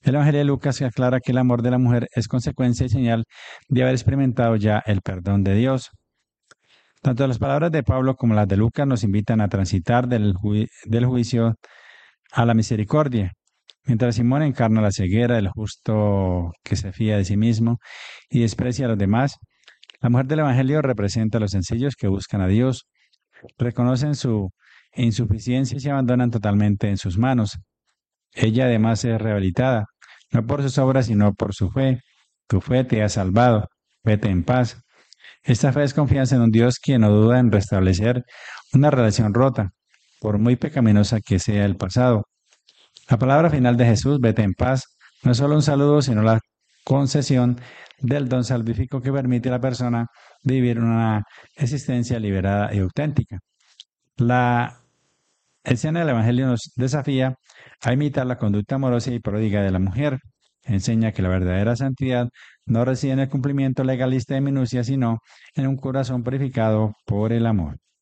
El Evangelio de Lucas aclara que el amor de la mujer es consecuencia y señal de haber experimentado ya el perdón de Dios. Tanto las palabras de Pablo como las de Lucas nos invitan a transitar del juicio a la misericordia. Mientras Simón encarna la ceguera del justo que se fía de sí mismo y desprecia a los demás, la mujer del Evangelio representa a los sencillos que buscan a Dios, reconocen su insuficiencia y se abandonan totalmente en sus manos. Ella además es rehabilitada, no por sus obras, sino por su fe. Tu fe te ha salvado. Vete en paz. Esta fe es confianza en un Dios quien no duda en restablecer una relación rota, por muy pecaminosa que sea el pasado. La palabra final de Jesús, vete en paz, no es solo un saludo, sino la concesión del don salvífico que permite a la persona vivir una existencia liberada y auténtica. La escena del Evangelio nos desafía a imitar la conducta amorosa y pródiga de la mujer. Enseña que la verdadera santidad no reside en el cumplimiento legalista de minucias, sino en un corazón purificado por el amor.